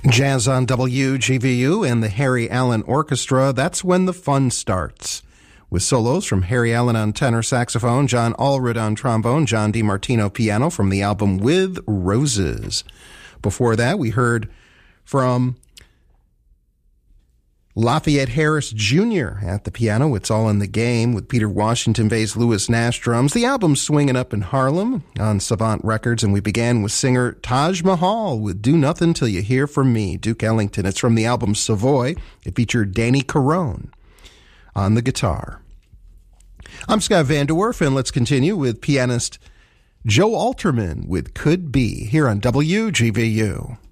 Jazz on WGVU and the Harry Allen Orchestra. That's when the fun starts. With solos from Harry Allen on tenor saxophone, John Allred on trombone, John DiMartino piano from the album With Roses. Before that, we heard from Lafayette Harris Jr. at the piano. It's All in the Game with Peter Washington bass, Louis Nash drums. The album's Swingin' Up in Harlem on Savant Records, and we began with singer Taj Mahal with Do Nothing Till You Hear From Me, Duke Ellington. It's from the album Savoy. It featured Danny Carone on the guitar. I'm Scott Vanderwerf, and let's continue with pianist Joe Alterman with Could Be here on WGVU.